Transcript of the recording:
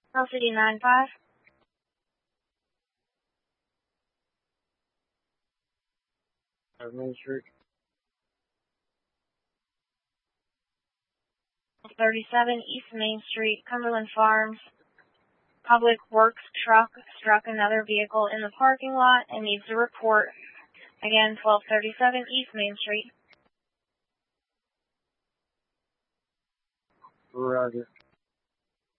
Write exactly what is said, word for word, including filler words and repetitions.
L C D nine five. Main Street. thirty-seven East Main Street, Cumberland Farms. Public Works truck struck another vehicle in the parking lot and needs a report. Again, twelve thirty-seven East Main Street. Roger.